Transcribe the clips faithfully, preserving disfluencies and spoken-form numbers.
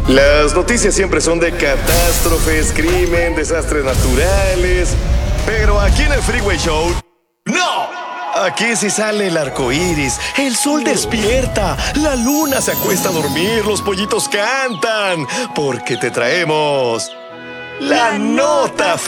Las noticias siempre son de catástrofes, crimen, desastres naturales. Pero aquí en el Freeway Show, ¡no! Aquí sí sale el arco iris, el sol despierta, la luna se acuesta a dormir, los pollitos cantan. Porque te traemos la nota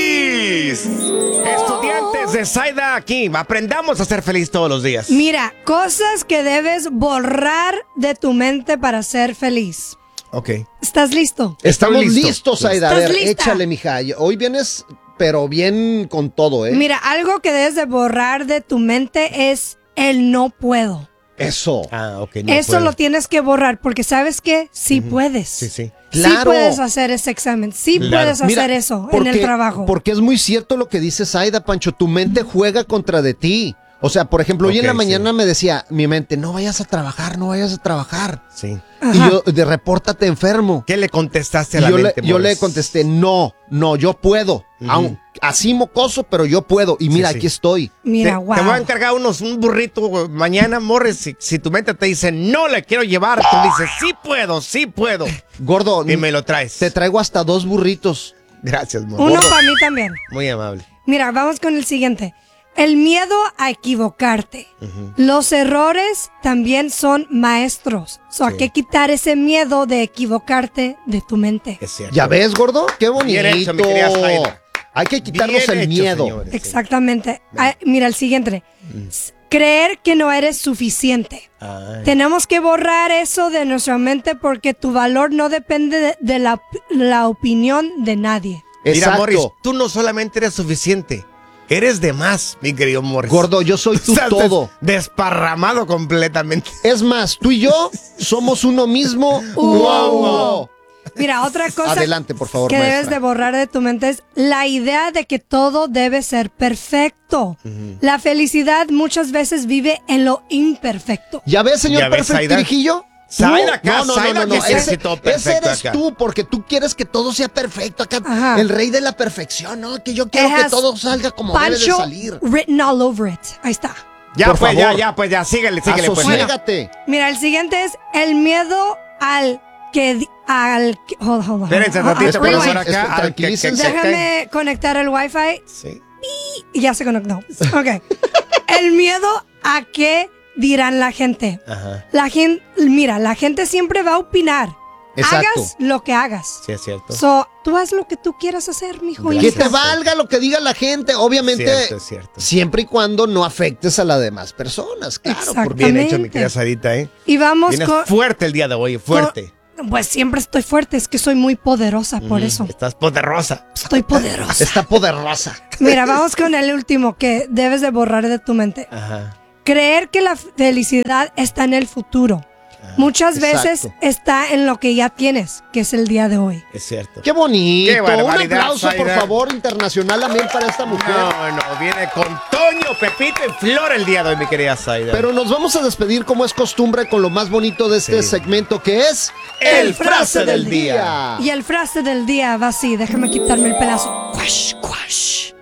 feliz. Estudiantes de Saida aquí, aprendamos a ser feliz todos los días. Mira, cosas que debes borrar de tu mente para ser feliz. Ok. ¿Estás listo? Estamos listo. listos, Aida. A ¿Estás ver, lista? échale, mija. Hoy vienes, pero bien con todo, ¿eh? Mira, algo que debes de borrar de tu mente es el no puedo. Eso. Ah, ok. No Eso puedo. lo tienes que borrar porque ¿sabes qué? Sí puedes. Sí, sí. Sí Claro. puedes hacer ese examen. Sí Claro. puedes hacer Mira, eso en porque- el trabajo. Porque es muy cierto lo que dice Aida, Pancho. Tu mente juega contra de ti. O sea, por ejemplo, hoy en Ok, la sí. mañana me decía mi mente, no vayas a trabajar, no vayas a trabajar. Sí. Ajá. Y yo, de repórtate enfermo. ¿Qué le contestaste a Y la yo, le, mente, yo le Morris? contesté, no, no, yo puedo. Ujú. Aun- así mocoso, pero yo puedo. Y mira, Sí, sí. aquí estoy. Mira, te, wow. te voy a encargar unos, un burrito güey, mañana, Morris. Si, si tu mente te dice, no le quiero llevar, tú dices, sí puedo, sí puedo. Gordo, Y me lo traes. te traigo hasta dos burritos. Gracias, Morris. Uno para mí también. Muy amable. Mira, vamos con el siguiente. El miedo a equivocarte. Los errores también son maestros. So, hay Sí. que quitar ese miedo de equivocarte de tu mente. Es cierto. ¿Ya ves, gordo? Qué bonito. Bien hecho, mi querida Zaida. Hay que quitarnos Bien el hecho, miedo. señores, sí. Exactamente. Ah, mira, el siguiente. S- Creer que no eres suficiente. Ay. Tenemos que borrar eso de nuestra mente porque tu valor no depende de, de la, la opinión de nadie. Mira, Exacto. Morris, tú no solamente eres suficiente, eres de más, mi querido Morris. Gordo, yo soy tu Estás des- todo. desparramado completamente. Es más, tú y yo somos uno mismo. Wow. ¡Wow! Mira, otra cosa Adelante, por favor, que debes maestra. de borrar de tu mente es la idea de que todo debe ser perfecto. La felicidad muchas veces vive en lo imperfecto. ¿Ya ves, señor ¿Ya ves, Perfect Zaida? Trijillo? Zaida acá, no, no, Zaida no, no, que no. se Ese, necesitó ese perfecto eres acá. tú, porque tú quieres que todo sea perfecto acá. Ajá. El rey de la perfección, ¿no? Que yo quiero It que has todo salga como debe de Pancho salir. written all over it. Ahí está. Ya, Por pues, ya, favor. ya, pues, ya, síguele, síguele, pues. Asosiégate. Mira, el siguiente es el miedo al que... di- al que- hold, hold, hold. Espérense, Ah, ah, ratito, rewind. profesor, acá. Es- al que- tranquilícense. que- que- Déjame conectar el wifi Sí. y ya se conectó. Ok. El miedo a qué dirán la gente. Ajá. La gente, mira, la gente siempre va a opinar. Exacto. Hagas lo que hagas. Sí, es cierto. So, tú haz lo que tú quieras hacer, mijo. y Que Gracias. hija. te valga lo que diga la gente, obviamente. Cierto, es cierto. Siempre y cuando no afectes a las demás personas, claro. Exacto. Porque Bien hecho, mi Exactamente. querida Sarita, ¿eh? Y vamos Vienes con... fuerte el día de hoy, fuerte. con- Pues siempre estoy fuerte, es que soy muy poderosa, por eso. Estás poderosa. Estoy poderosa. está poderosa. Mira, vamos con el último que debes de borrar de tu mente. Ajá. Creer que la felicidad está en el futuro. Muchas exacto. veces está en lo que ya tienes, que es el día de hoy. Es cierto. Qué bonito. Qué Un barbaridad, aplauso, por Zaida. favor, internacionalmente para esta mujer. No, no, viene con Toño, Pepito y Flor el día de hoy, mi querida Zaida. Pero nos vamos a despedir como es costumbre con lo más bonito de este Sí. segmento que es El frase del día. Y el frase del día va así, déjame quitarme el pedazo. Quash, quash.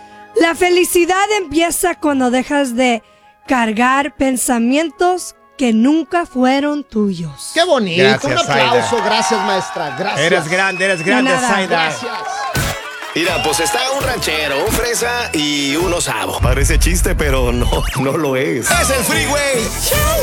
La felicidad empieza cuando dejas de cargar pensamientos que nunca fueron tuyos. Qué bonito. Gracias, Un aplauso. Zaida. Gracias, maestra. Gracias. Eres grande, eres grande, De nada. Zaida. Gracias. Mira, pues está un ranchero, un fresa y un osavo. Parece chiste, pero no, no lo es. Es el Freeway Show.